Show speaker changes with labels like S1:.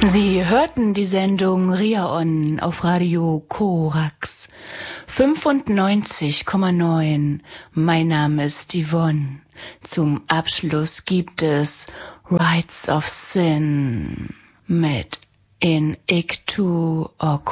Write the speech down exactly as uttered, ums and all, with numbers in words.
S1: Sie hörten die Sendung Riaon auf Radio Korax fünfundneunzig Komma neun. Mein Name ist Yvonne. Zum Abschluss gibt es Rights of Sin mit In Ictu Ok